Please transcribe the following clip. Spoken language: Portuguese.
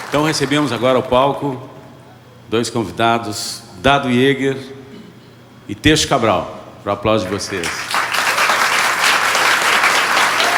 Então recebemos agora ao palco dois convidados, Dado Jäger e Teixo Cabral, para o aplauso de vocês.